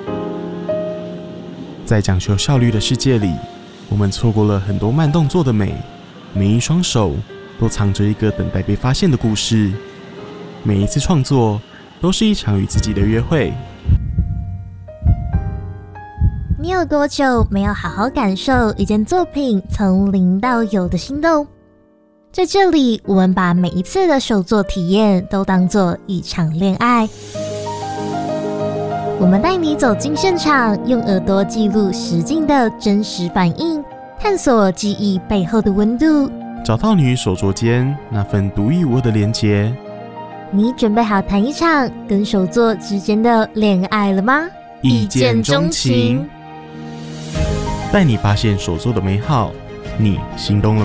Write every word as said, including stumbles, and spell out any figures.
在讲求效率的世界里，我们错过了很多慢动作的美，每一双手都藏着一个等待被发现的故事，每一次创作都是一场与自己的约会。 你有多久没有好好感受一件作品从零到有的心动？在这里，我们把每一次的手作体验都当作一场恋爱。我们带你走进现场，用耳朵记录实境的真实反应，探索记忆背后的温度， 找到你与手作间那份独一无二的连结。 你准备好谈一场跟手作之间的恋爱了吗？ 一见钟情，带你发现手作的美好。你心动了吗？